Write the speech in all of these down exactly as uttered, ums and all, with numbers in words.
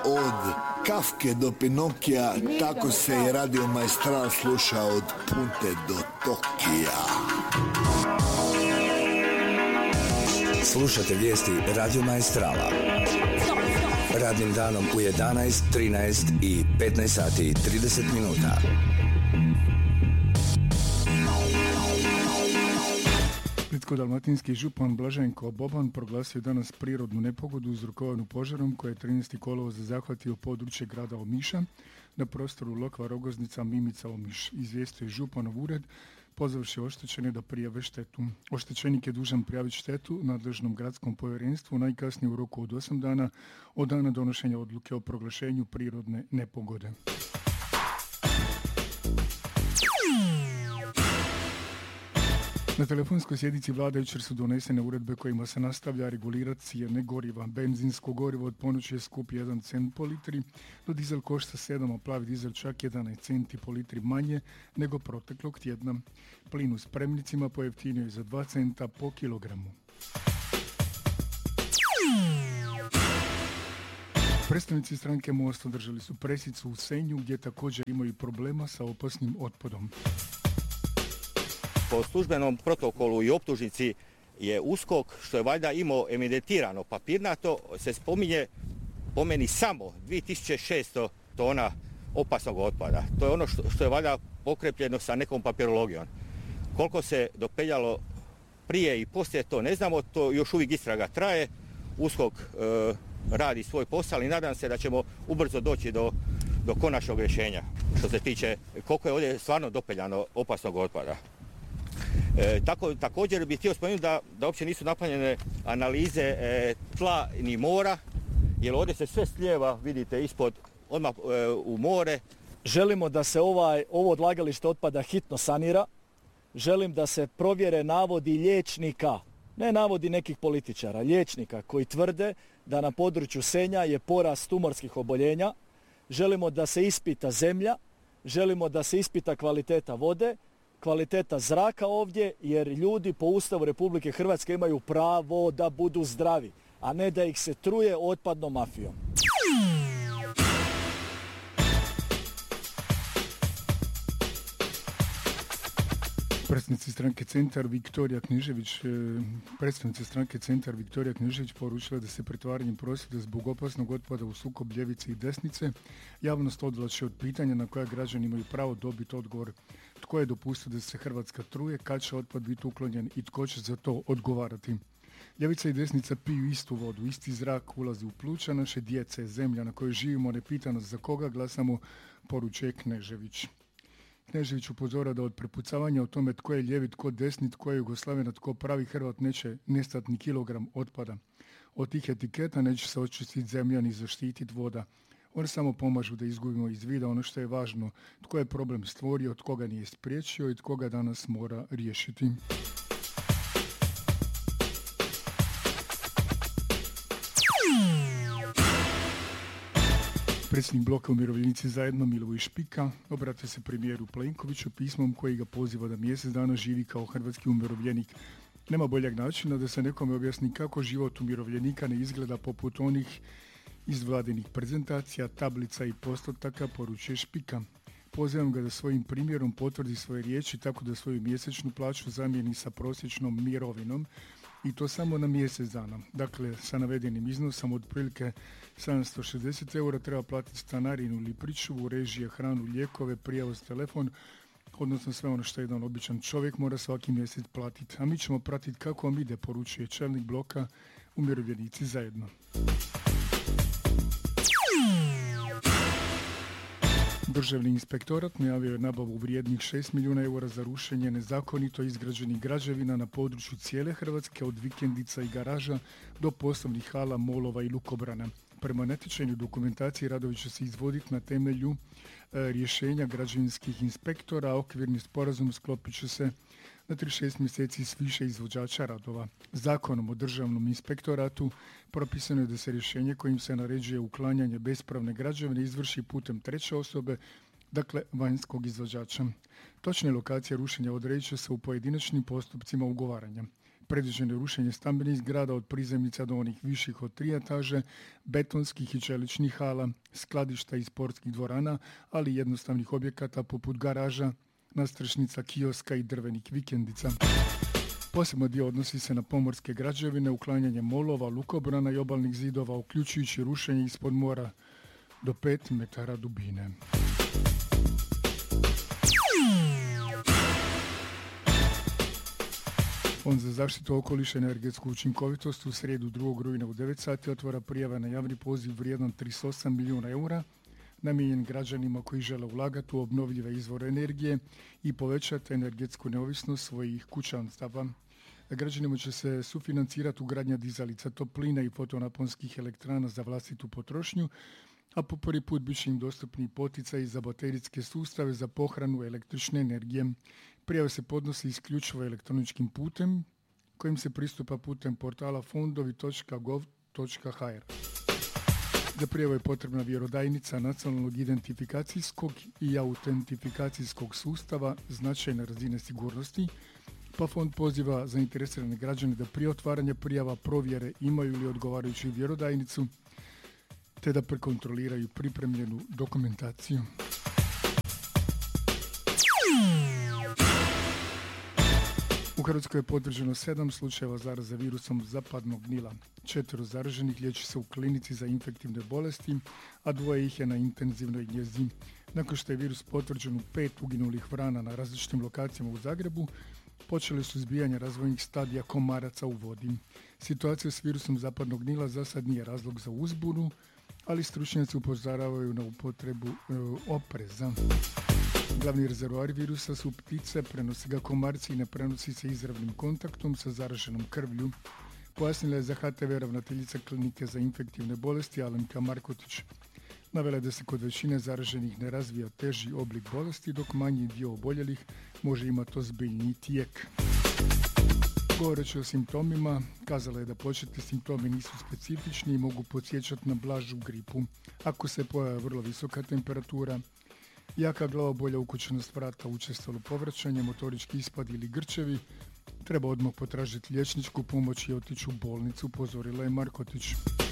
Od Kafke do Pinokija, tako se i Radio Maestral sluša od Punte do Tokija. Slušate vijesti Radio Maestrala. Radnim danom u jedanaest, trinaest i petnaest sati i trideset minuta. Splitsko-dalmatinski župan Blaženko Boban proglasio danas prirodnu nepogodu uzrokovanu požarom koje je trinaestog kolovoza zahvatio područje grada Omiša na prostoru Lokva Rogoznica Mimica Omiš. Izvijestio je županov ured pozvavši oštećene da prijave štetu. Oštećenik je dužan prijaviti štetu nadležnom gradskom povjerenstvu najkasnije u roku od osam dana od dana donošenja odluke o proglašenju prirodne nepogode. Na telefonskoj sjednici vlade jučer su donesene uredbe kojima se nastavlja regulirati cijene goriva. Benzinsko gorivo od ponoći je skup jedan cent po litri, no dizel košta sedam, a plavi dizel čak jedanaest centi po litri manje nego proteklog tjedna. Plin u spremnicima pojeftinio je za dva centa po kilogramu. Predstavnici stranke Most održali su presicu u Senju gdje također imaju problema sa opasnim otpadom. Po službenom protokolu i optužnici je U S K O K, što je valjda imao evidentirano papirnato, se spominje po meni samo dvije tisuće šesto tona opasnog otpada. To je ono što, što je valjda pokrepljeno sa nekom papirologijom. Koliko se dopeljalo prije i poslije, to ne znamo, to još uvijek istraga traje. U S K O K e, radi svoj posao i nadam se da ćemo ubrzo doći do, do konačnog rješenja što se tiče koliko je ovdje stvarno dopeljano opasnog otpada. E, tako, također bih htio spomenuti da, da uopće nisu napravljene analize e, tla ni mora, jer ovdje se sve slijeva, vidite, ispod, odmah e, u more. Želimo da se ovaj, ovo odlagalište otpada hitno sanira. Želim da se provjere navodi liječnika, ne navodi nekih političara, liječnika koji tvrde da na području Senja je porast tumorskih oboljenja. Želimo da se ispita zemlja, želimo da se ispita kvaliteta vode, kvaliteta zraka ovdje, jer ljudi po Ustavu Republike Hrvatske imaju pravo da budu zdravi, a ne da ih se truje otpadnom mafijom. Predstavnici stranke Centar Viktorija Knižević, predstavnici stranke Centar Viktorija Knižević poručila da se pretvaranjem prosvjeda zbog opasnog otpada u sukob ljevice i desnice javnost odvlači od pitanja na koja građani imaju pravo dobiti odgovor. Tko je dopustio da se Hrvatska truje, kad će otpad biti uklonjen i tko će za to odgovarati. Ljevica i desnica piju istu vodu, isti zrak ulazi u pluća naše djece, zemlja na kojoj živimo, ne pita nas za koga glasamo, poručuje Knežević. Knežević upozora da od prepucavanja o tome tko je ljevi, tko desni, tko je Jugoslaven, tko pravi Hrvat neće nestati ni kilogram otpada. Od tih etiketa neće se očistiti zemlja ni zaštititi voda. One samo pomažu da izgubimo iz vida ono što je važno, tko je problem stvorio, tko ga nije spriječio i tko ga danas mora riješiti. Predsjednik bloka Umirovljenici zajedno Milivoj Špika obratio se premijeru Plenkoviću pismom koji ga poziva da mjesec dana živi kao hrvatski umirovljenik. Nema boljeg načina da se nekome objasni kako život umirovljenika ne izgleda poput onih iz vladinih prezentacija, tablica i postotaka, poručuje Špika. Pozivam ga da svojim primjerom potvrdi svoje riječi tako da svoju mjesečnu plaću zamijeni sa prosječnom mirovinom i to samo na mjesec dana. Dakle, sa navedenim iznosom od prilike sedamsto šezdeset eura treba platiti stanarinu ili pričuvu, režije, hranu, lijekove, prijevoz, telefon, odnosno sve ono što jedan običan čovjek mora svaki mjesec platiti. A mi ćemo pratiti kako vam ide, poručuje čelnik bloka Umirovljenici zajedno. Državni inspektorat najavio je nabavu vrijednih šest milijuna eura za rušenje nezakonito izgrađenih građevina na području cijele Hrvatske od vikendica i garaža do poslovnih hala, molova i lukobrana. Prema natječajnoj dokumentaciji radovi će se izvoditi na temelju e, rješenja građevinskih inspektora, a okvirni sporazum sklopit će se na trideset šest mjeseci s više izvođača radova. Zakonom o državnom inspektoratu propisano je da se rješenje kojim se naređuje uklanjanje bespravne građevine izvrši putem treće osobe, dakle vanjskog izvođača. Točne lokacije rušenja odredit će se u pojedinačnim postupcima ugovaranja. Predviđeno je rušenje stambenih zgrada od prizemnica do onih viših od tri etaže, betonskih i čeličnih hala, skladišta i sportskih dvorana, ali i jednostavnih objekata poput garaža, nastrešnica, kioska i drvenih vikendica. Posebno dio odnosi se na pomorske građevine, uklanjanje molova, lukobrana i obalnih zidova, uključujući rušenje ispod mora do pet metara dubine. Fond za zaštitu okoliša i energetsku učinkovitost u srijedu drugog rujna u devet sati otvara prijave na javni poziv vrijedan trideset osam milijuna eura namijenjen građanima koji žele ulagati u obnovljive izvore energije i povećati energetsku neovisnost svojih kućanstava. Građanima će se sufinancirati ugradnja dizalica topline i fotonaponskih elektrana za vlastitu potrošnju, a po prvi put bit će im dostupni poticaji za baterijske sustave za pohranu električne energije. Prijave se podnosi isključivo elektroničkim putem, kojim se pristupa putem portala fondovi točka gov točka ha er. Za prijavu je potrebna vjerodajnica nacionalnog identifikacijskog i autentifikacijskog sustava značajne razine sigurnosti, pa fond poziva zainteresirane građane da prije otvaranja prijava provjere imaju li odgovarajuću vjerodajnicu, te da prekontroliraju pripremljenu dokumentaciju. U Hrvatskoj je potvrđeno sedam slučajeva zaraze virusom zapadnog Nila. Četvero zaraženih liječi se u klinici za infektivne bolesti, a dvoje ih je na intenzivnoj njezi. Nakon što je virus potvrđen u pet uginulih vrana na različitim lokacijama u Zagrebu, počeli su izbijanje razvojnih stadija komaraca u vodi. Situacija s virusom zapadnog Nila za sad nije razlog za uzbunu, ali stručnjaci upozoravaju na upotrebu e, opreza. Glavni rezervoari virusa su ptice, prenosi ga komarci i ne prenosi se izravnim kontaktom sa zaraženom krvlju. Pojasnila je za ha te ve ravnateljica klinike za infektivne bolesti Alenka Markotić. Navela je da se kod većine zaraženih ne razvija teži oblik bolesti, dok manji dio oboljelih može imati ozbiljniji tijek. Govoreći o simptomima, kazala je da početni simptomi nisu specifični i mogu podsjećati na blažu gripu. Ako se pojave vrlo visoka temperatura, jaka glavobolja, ukućenost vrata, učestalo povraćanje, motorički ispad ili grčevi, treba odmah potražiti liječničku pomoć i otići u bolnicu, upozorila je Markotić.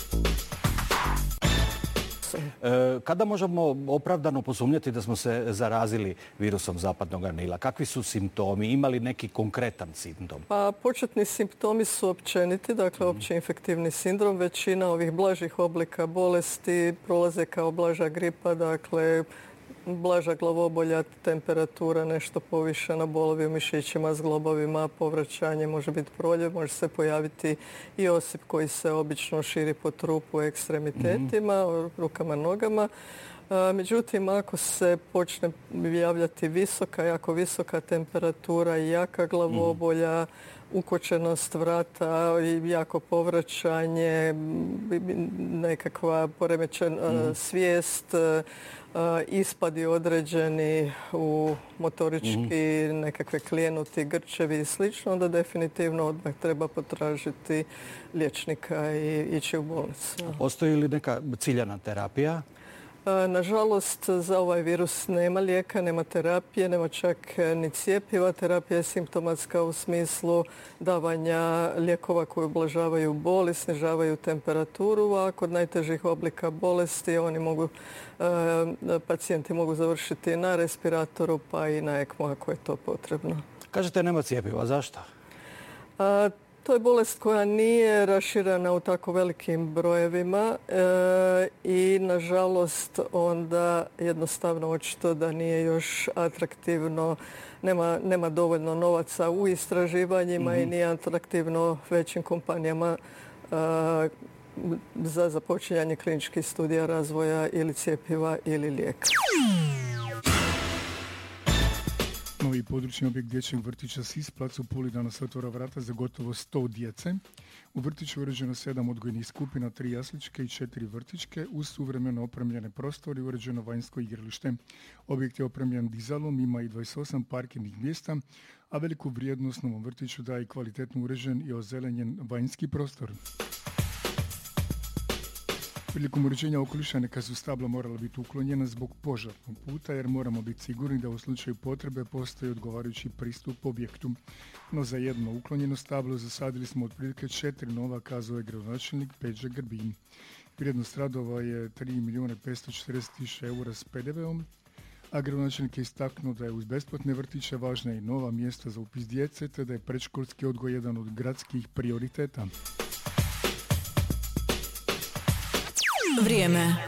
Kada možemo opravdano posumnjati da smo se zarazili virusom zapadnog Nila? Kakvi su simptomi? Ima li neki konkretan simptom? Pa početni simptomi su općeniti, dakle opći infektivni sindrom. Većina ovih blažih oblika bolesti prolaze kao blaža gripa, dakle blaža glavobolja, temperatura nešto povišena, bolovi u mišićima, zglobovima, povraćanje, može biti proljev, može se pojaviti i osip koji se obično širi po trupu, ekstremitetima, mm-hmm. rukama, nogama. Međutim, ako se počne javljati visoka, jako visoka temperatura i jaka glavobolja, ukočenost vrata, jako povraćanje, nekakva poremećena mm. svijest, ispadi određeni u motorički, mm. nekakve klijenuti, grčevi i slično, onda definitivno odmah treba potražiti liječnika i ići u bolnicu. Postoji li neka ciljana terapija? Nažalost, za ovaj virus nema lijeka, nema terapije, nema čak ni cjepiva. Terapija je simptomatska u smislu davanja lijekova koji ublažavaju bol i snižavaju temperaturu, a kod najtežih oblika bolesti oni mogu, pacijenti mogu završiti na respiratoru pa i na ekmo ako je to potrebno. Kažete nema cjepiva, zašto? A, To je bolest koja nije raširena u tako velikim brojevima e, i nažalost onda jednostavno očito da nije još atraktivno, nema, nema dovoljno novaca u istraživanjima mm-hmm. i nije atraktivno većim kompanijama e, za započinjanje kliničkih studija razvoja ili cjepiva ili lijeka. Novi područni objekt dječjeg vrtića Sis, plac u Puli, danas otvara vrata za gotovo sto djece. U vrtiću je uređeno sedam odgojnih skupina, tri jasličke i četiri vrtićke, uz suvremeno opremljene prostore i uređeno vanjsko igralište. Objekt je opremljen dizalom, ima i dvadeset osam parkirnih mjesta, a veliku vrijednost novom vrtiću daje kvalitetno uređen i ozelenjen vanjski prostor. Prilikom uređenja okoliša neka su stabla morala biti uklonjena zbog požarnog puta, jer moramo biti sigurni da u slučaju potrebe postoji odgovarajući pristup objektu. No za jedno uklonjeno stablo zasadili smo otprilike četiri nova, kazao je gradonačelnik Peđa Grbin. Vrijednost radova je tri milijuna petsto četrdeset tisuća eura s pe de veom, a gradonačelnik je istaknuo da je uz besplatne vrtiće važna i nova mjesta za upis djece, te da je predškolski odgoj jedan od gradskih prioriteta. Vrijeme.